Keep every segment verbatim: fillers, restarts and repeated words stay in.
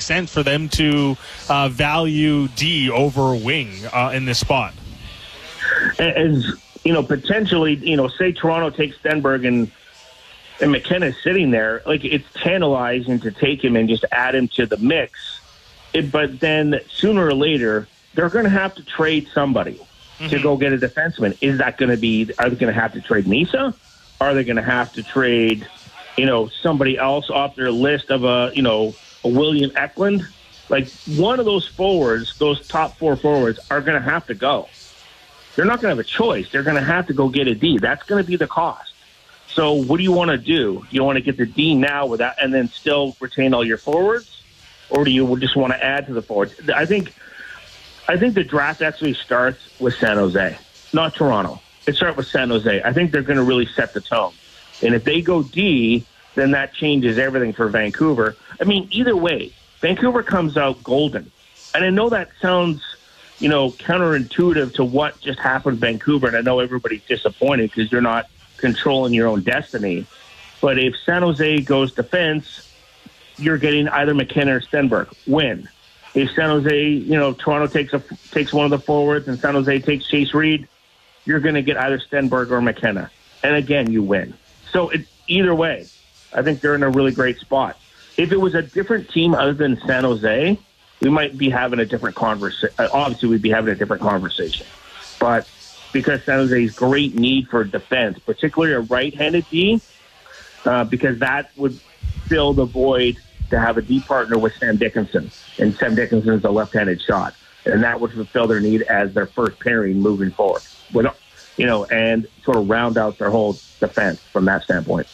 sense for them to uh, value D over wing uh, in this spot? As, you know, potentially, you know, say Toronto takes Stenberg and and McKenna's sitting there, like, it's tantalizing to take him and just add him to the mix. It, but then sooner or later, they're going to have to trade somebody mm-hmm. to go get a defenseman. Is that going to be, are they going to have to trade Misa? Are they going to have to trade, you know, somebody else off their list of a, you know, a William Eklund? Like, one of those forwards, those top four forwards, are going to have to go. They're not going to have a choice. They're going to have to go get a D. That's going to be the cost. So what do you want to do? Do you want to get the D now without, and then still retain all your forwards? Or do you just want to add to the forwards? I think I think the draft actually starts with San Jose, not Toronto. It starts with San Jose. I think they're going to really set the tone. And if they go D, then that changes everything for Vancouver. I mean, either way, Vancouver comes out golden. And I know that sounds, you know, counterintuitive to what just happened in Vancouver. And I know everybody's disappointed because you're not controlling your own destiny. But if San Jose goes defense, you're getting either McKenna or Stenberg. Win. If San Jose, you know, Toronto takes a, takes one of the forwards and San Jose takes Chase Reed, you're going to get either Stenberg or McKenna. And again, you win. So it, either way, I think they're in a really great spot. If it was a different team other than San Jose, we might be having a different conversation. Obviously, we'd be having a different conversation. But because San Jose's great need for defense, particularly a right-handed D, uh, because that would fill the void to have a D partner with Sam Dickinson. And Sam Dickinson is a left-handed shot. And that would fulfill their need as their first pairing moving forward. With, you know, and sort of round out their whole defense from that standpoint.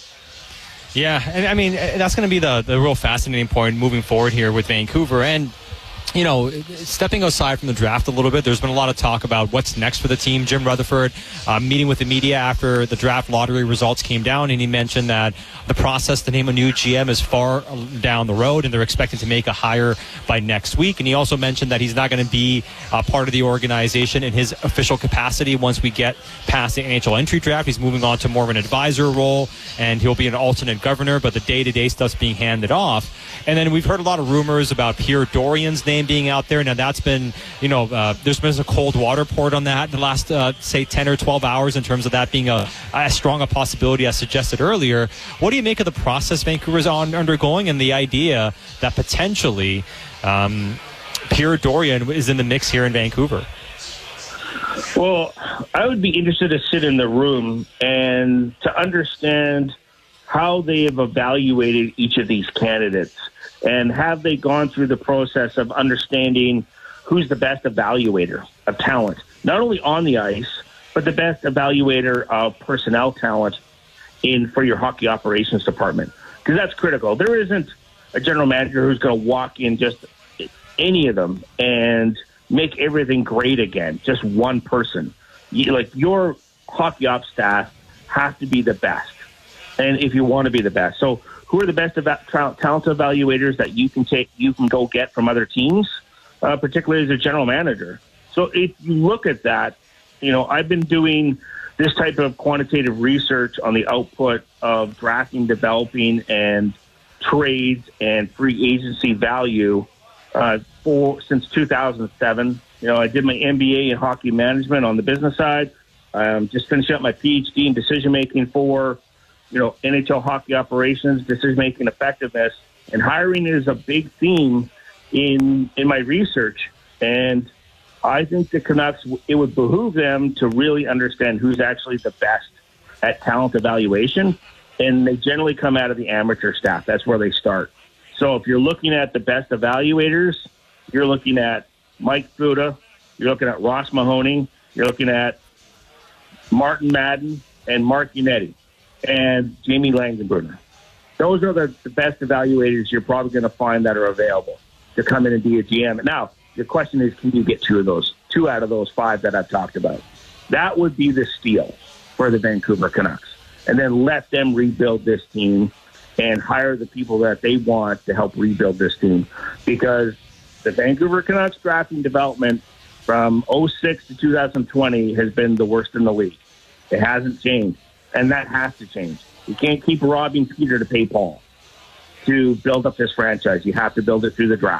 Yeah, and I mean, that's going to be the, the real fascinating point moving forward here with Vancouver. And, you know, stepping aside from the draft a little bit, there's been a lot of talk about what's next for the team. Jim Rutherford uh, meeting with the media after the draft lottery results came down, and he mentioned that the process to name a new G M is far down the road, and they're expecting to make a hire by next week. And he also mentioned that he's not going to be uh, part of the organization in his official capacity once we get past the N H L entry draft. He's moving on to more of an advisor role, and he'll be an alternate governor, but the day-to-day stuff's being handed off. And then we've heard a lot of rumors about Pierre Dorian's name being out there. Now, that's been, you know, uh, there's been a cold water poured on that in the last, uh, say, ten or twelve hours in terms of that being a, as strong a possibility as suggested earlier. What do you make of the process Vancouver's on undergoing and the idea that potentially um, Pierre Dorian is in the mix here in Vancouver? Well, I would be interested to sit in the room and to understand how they have evaluated each of these candidates. And have they gone through the process of understanding who's the best evaluator of talent, not only on the ice, but the best evaluator of personnel talent in for your hockey operations department? Because that's critical. There isn't a general manager who's going to walk in just any of them and make everything great again, just one person. You, like, your hockey ops staff has to be the best, and if you want to be the best. So who are the best eva- talent evaluators that you can take, you can go get from other teams, uh, particularly as a general manager? So if you look at that, you know, I've been doing this type of quantitative research on the output of drafting, developing, and trades and free agency value uh, for since two thousand seven. You know, I did my M B A in hockey management on the business side. Um, just finished up my P H D in decision making for, you know, N H L hockey operations, decision-making effectiveness, and hiring is a big theme in in my research. And I think the Canucks, it would behoove them to really understand who's actually the best at talent evaluation, and they generally come out of the amateur staff. That's where they start. So if you're looking at the best evaluators, you're looking at Mike Fuda, you're looking at Ross Mahoney, you're looking at Martin Madden and Mark Unetti and Jamie Langenbrunner. Those are the, the best evaluators you're probably going to find that are available to come in and be a G M. Now, your question is, can you get two of those, two out of those five that I've talked about? That would be the steal for the Vancouver Canucks. And then let them rebuild this team and hire the people that they want to help rebuild this team. Because the Vancouver Canucks drafting development from oh six to two thousand twenty has been the worst in the league. It hasn't changed. And that has to change. You can't keep robbing Peter to pay Paul to build up this franchise. You have to build it through the draft.